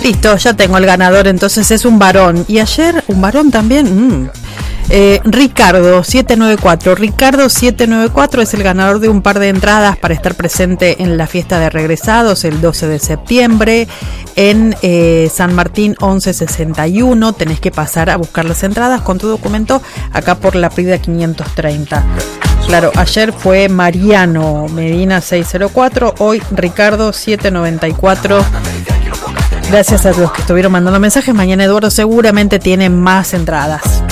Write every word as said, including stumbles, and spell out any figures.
Listo, ya tengo el ganador, entonces es un varón. Y ayer, un varón también. Mm. Eh, Ricardo siete nueve cuatro. Ricardo siete nueve cuatro es el ganador de un par de entradas para estar presente en la fiesta de regresados el doce de septiembre en eh, San Martín once sesenta y uno. Tenés que pasar a buscar las entradas con tu documento acá por la Prida quinientos treinta. Claro, ayer fue Mariano Medina seis cero cuatro, hoy Ricardo siete noventa y cuatro. Gracias a los que estuvieron mandando mensajes. Mañana Eduardo seguramente tiene más entradas.